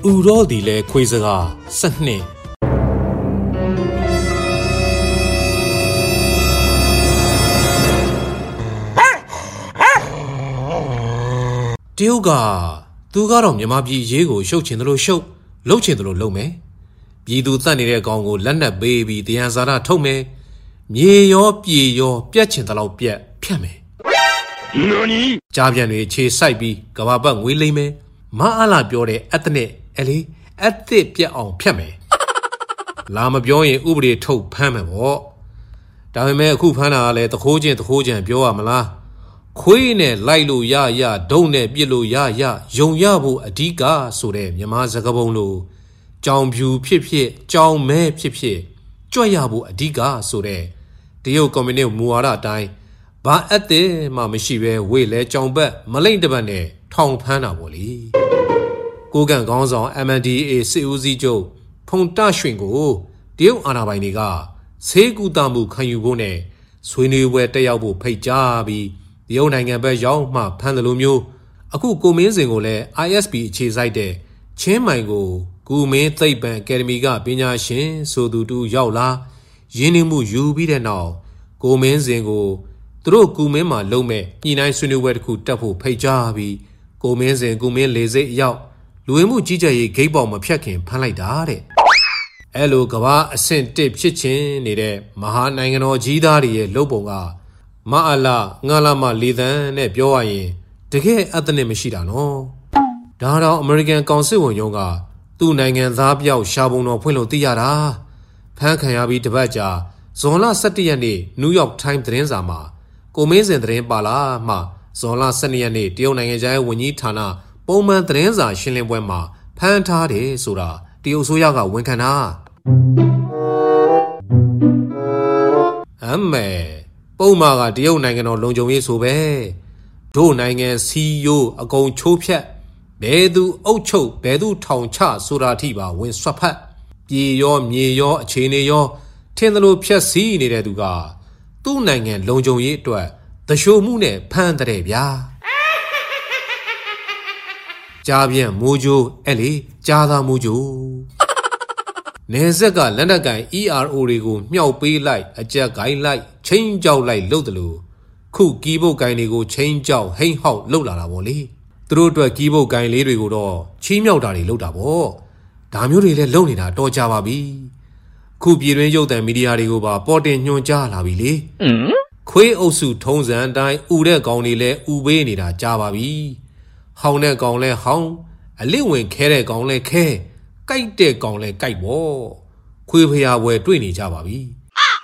Uro di le quizaga, Sahne. Tioga, tu garom yamabi yego, show chendro show, low chendro low me. Bidu tani re gongo, lana baby, the ansara tome. Ye yo, piachendalo piame. Nani? Jabian che saibi, gavabang willy me. Maala biore atne, Ellie, at the pia on piame. Lama bioin ubri to pamamo. Dame kupana let the hojan bioa mala. Queen Lailu ya, done bilu ya, Yong yabu adiga, sure, Yamazagabolo. John Pew pipie, John me pipie. Joyabu adiga, sure. Dio comine muara die. Ba at the Mamashive, Wele, John Bet, Malay de Bane, Tong Pana Woli. Gogan Gonzon, MNDA, Suzy Joe, Ponta Shringo, Dio Anabainiga, Segu Damu Kayubone, Swinu Wetayabu Pejabi, the old Nanga Young Ma Pandalumio, Aku Gomezingole, ISB Chizide, Chemango, Gume Taipan, Kermiga, Binya Shin, so do Yaula, Yinimu Yubi the now, Gomenzingo, Throw Gumema Lome, Yinai Sunu Wetku Tapu Pejabi, Gomenzen Gumen Lazy Yao. Luemu Jija gave on my packing, Panlai Elo Gava, a scent tip chitchin, nide, Maha Nangano Jidari, Lobonga, Maala, Ngalama Lithan, ne Bioaye, the gay at the Nemeshida no. Dara American Council Yonga, two Nangan Zabia, Shabono, Puelo Tiara, Pankayabi Tabaja, Zola Satiani, New York Times Trenzama, Gomez and Dren Bala, Ma, Zola Saniani, Dio Nangaja, Winnie Tana. Bowman Trenza Shilling Wema, Pantade Sura, Diosuyaga Winkana. Amme, Bowmaga Dio Nangan Lonjo Sube. Do Nangan see you a go chopia. Bedu Ocho, Bedu Town Cha Sura Tiba, win swapat. Ye yo, chene yo, Tendalo Pia si neduga. Do Nangan Lonjo ye to the show moone, Pandarebia. Jabian Mojo, Ellie, Jada Mojo. Nezaga, Lanagai, Origo, Meow Bay light, a jack I like, change out like Lodalo. Cook Gibo Gainigo, change out, hey how, Lola Wally. Through to a Gibo Gain Lady go, Chimio Dari Lodabo. Damuri Lonina, Do Javabi. Could be radio than media rigoba, Portin Yon Jala Billy. Que Osu tones and die, Ude Gaunile, Ubenida, Javabi. How ne gong le how, a living care gong le care, kite de gong le kite war. Quipia were twinny jababi.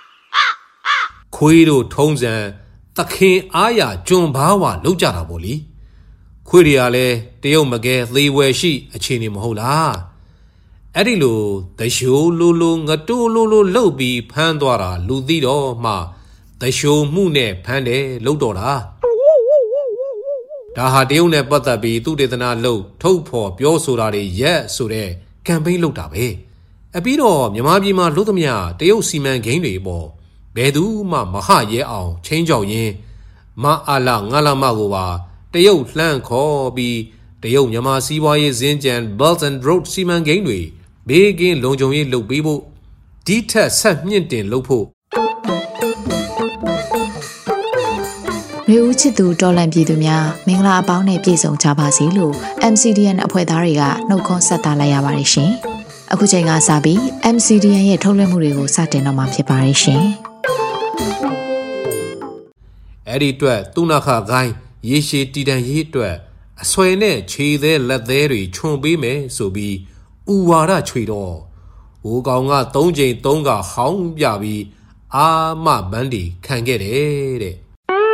Quido tones and the king aya, John Bawa, Lujara Boli. Quiriale, Deo Mage, they were she, a chini mohola. Adilu, the show lulu, a two lulu lobi, Pandora, Ludido, ma, the show moone, Pande, Lodora. Daha deune batabi, tu didna low, topo, Biosura, yes, sure, campaign looked up, eh? A bit of Yamabima, Lutamia, Deo Seaman game label. Bedu, ma, maha ye out, change out ye. Ma ala, Ngalamagua, Deo Lan call be, Deo Yama Siwaye Zinjan, Belt and Road Seaman Gameway, Big in Lonjoy low people. Dita sat mintin lopo. လူဦးချစ်သူတော်လန့်ပြည်သူများမင်္ဂလာအပေါင်းနဲ့ပြည့်စုံကြပါစေလို့ MCDN အဖွဲ့သားတွေကနှုတ်ခွန်းဆက်တာလိုက်ရပါတယ်ရှင်။အခုချိန်ကစပြီး MCDN ရဲ့ထုတ်လွှင့်မှုတွေကိုစတင်တော့မှာဖြစ်ပါတယ်ရှင်။အဲ့ဒီအတွက်သူနာခဂိုင်းရေရှည်တည်တံ့ရေးအတွက်အဆွဲနဲ့ခြေသေးလက်သေးတွေခြုံပေးမယ်ဆိုပြီးဥဝါဒချွေတော့ဟိုကောင်က3ချိန်3ကဟောင်းပြပြီးအာမဘန်းဒီခံခဲ့တယ်တဲ့။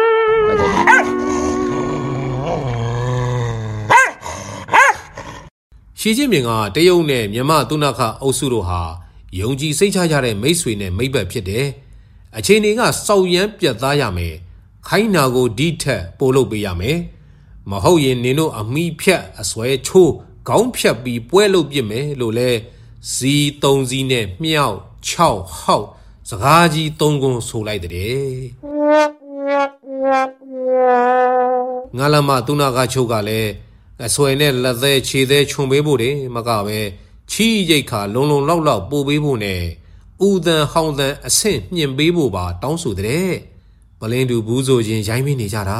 ရှီကျင်းမြင်ကတရုတ်နဲ့မြန်မာသူနာခအုပ်စုတို့ဟာယုံကြည်စိတ်ချကြတဲ့မိတ်ဆွေနဲ့မိဘဖြစ်တယ်။အခြေအနေကစောက်ရမ်းပြတ်သားရမယ်။ခိုင်းနာကိုဒီထက်ပို့လုပ်ပေးရမယ်။မဟုတ်ရင်နင်တို့အမိဖြတ်အစွဲချိုးခေါင်းဖြတ်ပြီးပွဲလုပ်ပြစ်မယ်လို့လဲဇီ3စီးနဲ့မြောက်6ဟောက်စကားကြီး3ခုဆိုလိုက်တဲ့။ငါလမသူနာခချုပ်ကလည်းအဆွေနဲ့လက်သေးခြေသေးခြုံပေးဖို့တယ်မကပဲချီရိတ်ခါလုံလောက်ပို့ပေးဖို့နဲ့ဦးတန်ဟောင်းတန်အဆင့်မြင့်ပေးဖို့ပါတောင်းဆိုတဲ့ပလင်းတူဘူးဆိုရင်ရိုင်းမင်းနေကြတာ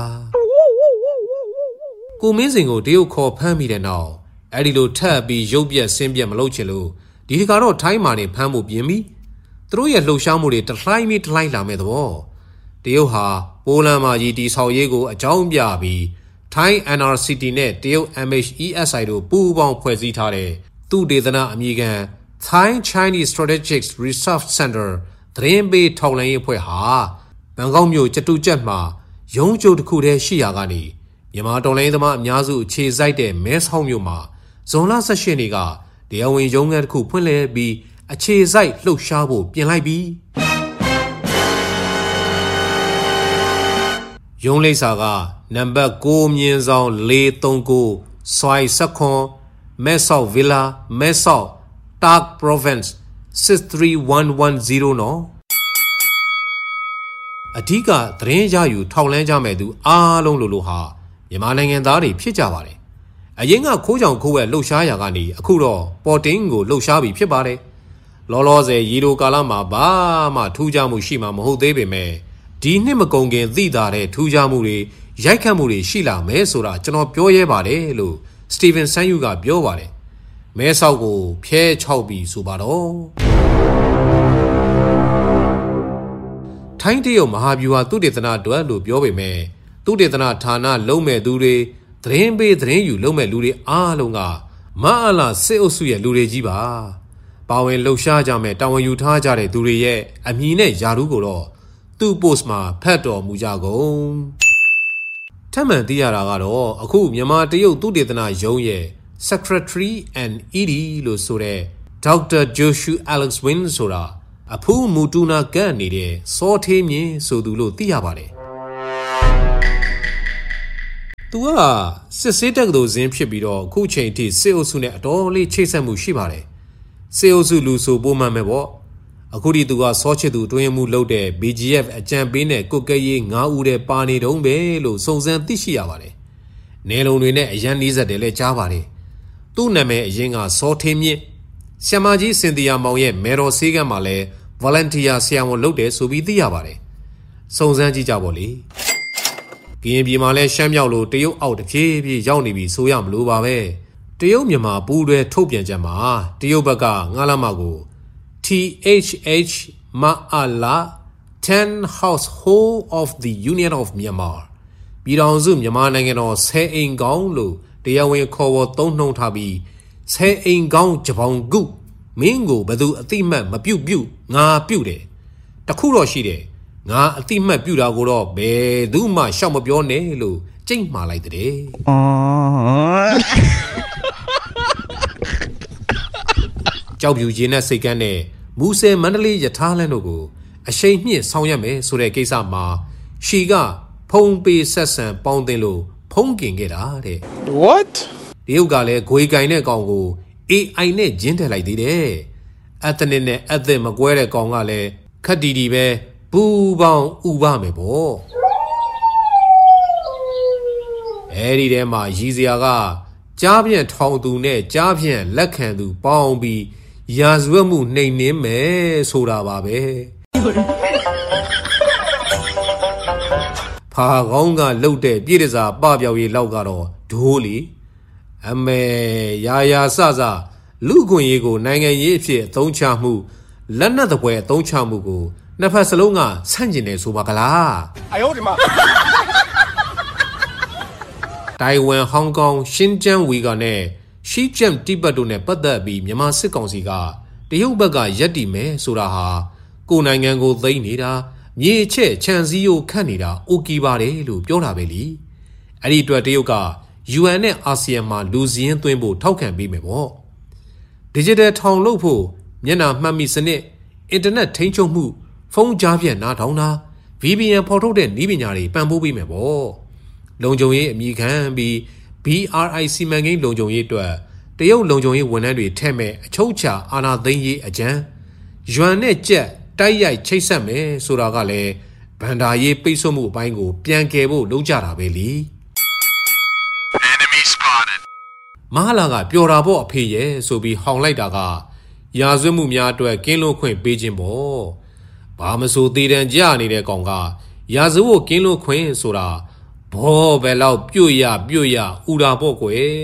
ကိုမင်းစင်ကိုတရုတ်ခေါ်ဖမ်းမိတဲ့နောက်အဲ့ဒီလိုထပ်ပြီးရုပ်ပြက်ဆင်းပြက်မလုပ်ချင်လို့ဒီတကတော့ထိုင်းမာနေဖမ်းဖို့ပြင်ပြီးသူတို့ရဲ့လှုပ်ရှားမှုတွေတလှိုင်းလာမဲ့သဘောတရုတ်ဟာပိုလန်မှာကြီးတီဆောက်ရေးကိုအကြောင်းပြပြီးထိုင်း NRCT နဲ့တရုတ် MHESI တို့ပူးပေါင်းဖွဲ့စည်းထားတဲ့သူဒေသနာအမည်ခံ Thai Chinese Strategic Research Center သတင်းပေးထောက်လှမ်းရေးအဖွဲ့ဟာဘန်ကောက်မြို့ကျတူကျက်မှာရုံးချုပ်တစ်ခုတည်းရှိရာကနေမြန်မာတော်လိုင်းသမားအများစုအခြေစိုက်တဲ့မဲဆောက်မြို့မှာဇွန်လ18ရက်နေ့ကတရားဝင်ရုံးခန်းတစ်ခုဖွင့်လှစ်ပြီးအခြေစိုက်လှုပ်ရှားဖို့ပြင်လိုက်ပြီးရုံးလိပ်စာကနံပါတ်9/439 Soi Sakhon မဲဆောက်ဗီလာမဲဆောက် Tak Province 63110နော်အဓိကသတင်းရယူထောက်လှမ်းကြမဲ့သူအားလုံးလိုဟာမြန်မာနိုင်ငံသားတွေဖြစ်ကြပါတယ်အရင်ကခိုးကြောင်ခိုးဝဲလှုပ်ရှားရာကနေအခုတော့ပေါ်တင်းကိုလှုပ်ရှားပြီးဖြစ်ပါတယ်လောလောဆယ်ရီလိုကာလမှာဘာမှထူးခြားမှုရှိမှာမဟုတ်သေးပေမဲ့ဒီနှစ်မကုန်ခင်သိတာတဲ့ထူးခြားမှုတွေရိုက်ခတ်မှုတွေရှိလာမယ်ဆိုတာကျွန်တော်ပြောရဲပါတယ်လို့စတီဗင်ဆန်ယူကပြောပါတယ်မဲဆောက်ကိုဖျဲချောက်ပြီးဆိုပါတော့ထိုင်းတရုတ်မဟာဗျူဟာသုတေသနအတွက်လို့ပြောပေမဲ့သုတေသနဌာနလုံးမဲ့သူတွေသတင်းပေးသတင်းယူလုံးမဲ့လူတွေအားလုံးကမအလာစစ်အုပ်စုရဲ့လူတွေကြီးပါပါဝင်လှုပ်ရှားကြမဲ့တာဝန်ယူထားကြတဲ့သူတွေရဲ့အမည်နဲ့ယာရုကိုတော့သူ့ post မှာဖတ်တော်မူကြကုန်ထပ်မံသိရတာကတော့အခုမြန်မာတရုတ်သုတေသနရုံးရဲ့ Secretary and ED လို့ဆိုတဲ့ Dr. Joshua Alex Win ဆိုတာအဖူးမူတူနာကန့်နေတဲ့စောထေးမြင့်ဆိုသူလို့သိရပါတယ်သူကစစ်ဆေးတက်ကတော်ဇင်းဖြစ်ပြီးတော့အခုချိန်ထိစစ်အုပ်စုနဲ့အတော်လေးချိတ်ဆက်မှုရှိပါတယ်စစ်အုပ်စုလူဆိုပိုးမှန်မဲ့ပေါ့အခုဒီသူကစောချစ်သူတွင်းမှုလုပ်တဲ့ BGF အကြံပေးနဲ့ကုတ်ကဲရေး9ဦးတည်းပါနေတုံးပဲလို့စုံစမ်းသိရှိရပါတယ်နယ်လုံတွေနဲ့အရန်နီးစက်တယ်လဲကြားပါတယ်သူ့နာမည်အရင်ကစောထေးမြင့်ဆရာမကြီးစင်တီယာမောင်ရဲ့မေတော်ဆေးကမ်းမှာလဲ volunteer ဆရာဝန်လုပ်တယ်ဆိုပြီးသိရပါတယ်စုံစမ်းကြည့်ကြပါလေကရင်ပြည်မှာလဲရှမ်းမြောက်လိုတရုတ်အောက်တစ်ဖြည်းဖြည်းရောက်နေပြီဆိုရမလို့ပါပဲတရုတ်မြန်မာပူးတွဲထုတ်ပြန်ချက်မှာတရုတ်ဘက်ကငါးလမကို THH Ma'ala 10 Household of the Union of Myanmar ပြည်ထောင်စုမြန်မာနိုင်ငံတော်ဆယ်အိမ်ကောင်းလို့တရားဝင်ခေါ်ဝေါ်သုံးနှုန်းထားပြီးဆယ်အိမ်ကောင်းဂျပောင်ကုမင်းကိုဘယ်သူအတိမတ်မပြုတ်ငါပြုတ်တယ်တခုတော့ရှိတယ်ငါအတိမတ်ပြုတ်တာကိုတော့ဘယ်သူမှရှောက်မပြောနဲ့လို့ကြိတ်မှားလိုက်တဲ့ကြောက်ဖြူရင်းနဲ့စိတ်ကန်းနဲ့မူဆယ်မန္တလေးယထာလန်းတို့ကိုအရှိန်မြင့်ဆောင်ရွက်မယ်ဆိုတဲ့ကိစ္စမှာရှီကဖုံးပေးဆက်ဆံပေါင်းတင်လို့ဖုံးကင်ခဲ့တာတဲ့ What တရုတ်ကလည်းဂွေကင်တဲ့ကောင်ကို AI နဲ့ဂျင်းထည့်လိုက်သေးတယ်အသနစ်နဲ့အသက်မကွဲတဲ့ကောင်ကလည်းခက်တီတီပဲဘူပေါင်းဥပမယ်ပေါ့အဲဒီထဲမှာရည်စရာကကြားပြန့်ထောင်သူနဲ့ကြားပြန့်လက်ခံသူပေါင်းပြီးရာဇဝတ်မှုနှိမ်နင်းမယ်ဆိုတာပါပဲဖာကောင်းကလှုပ်တဲ့ပြည်တစားပပြောက်ရေးလောက်ကတော့ဒိုးလီအမေရာစလူခွင့်ရေးကိုနိုင်ငံရေးအဖြစ်အသုံးချမှုလက်နက်တပွဲအသုံးချမှုကိုနှစ်ဖက်စလုံးကဆန့်ကျင်နေဆိုပါကလား哎呦我的妈တိုင်ဝမ်ဟောင်ကောင်ရှင်းကျန်းဝီဂါနဲ့ရှီကျမ်တိဘတ်တို့နဲ့ပတ်သက်ပြီးမြန်မာစစ်ကောင်စီကတရုတ်ဘက်ကရက်တီမယ်ဆိုတာဟာကိုယ်နိုင်ငံကိုသိမ်းနေတာမြေချက်ခြံစည်းရိုးခတ်နေတာအိုကီပါတယ်လို့ပြောတာပဲလीအဲ့ဒီအတွက်တရုတ်က UN နဲ့အာဆီယံမှာလူစည်းရင်းသွင်းဖို့ထောက်ခံပေးမယ်ပေါ့ Digital ထောင်လုပ်ဖို့မျက်နှာမှတ်မိစနစ်အင်တာနက်ထိန်းချုပ်မှုဖုန်းကြားဖြတ်နားထောင်တာ VPN ဖော်ထုတ်တဲ့နည်းပညာတွေပံ့ပိုးပေးမယ်ပေါ့လုံခြုံရေးအမိခံပြီး BRI စီမံကိန်းလုံခြုံရေးအတွက်တရုတ်လုံခြုံရေးဝန်ထမ်းတွေထဲ့မဲ့အချုပ်ချာအာဏာသိမ်းရေးအကြံယွမ်နဲ့ကြက်တိုက်ရိုက်ချိတ်ဆက်မယ်ဆိုတာကလည်းဗန်ဒါရေးပိတ်ဆို့မှုအပိုင်းကိုပြန်ကယ်ဖို့လုပ်ကြတာပဲလी မဟာလာကပျော်တာပေါ့အဖေရဲ့ဆိုပြီးဟောင်လိုက်တာကရာဇဝတ်မှုများအတွက်ကင်းလွတ်ခွင့်ပေးခြင်းပေါ့ဘာမဆိုသေးတန်ကြနေတဲ့ကောင်ကရာဇဝတ်ကင်းလွတ်ခွင့်ဆိုတာဘောပဲလောက်ပြုတ်ရဥတာပေါ့ကွယ်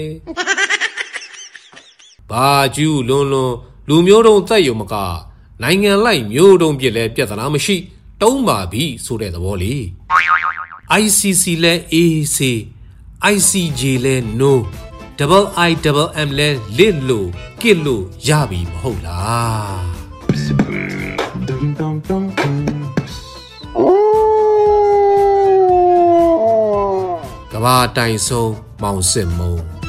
ဘာကျူးလွန်လူမျိုးတုံးသက်ရုံမကနိုင်ငံလိုက်မျိုးတုံးပြစ်လဲပြဿနာမရှိတုံးပါပြီဆိုတဲ့သဘောလေ ICC လဲ AC ICJ လဲ no IIMM လဲလစ်လို့ကစ်လို့ရပြီမဟုတ်လားကဘာတိုင်ဆုံးမောင်စစ်မုံ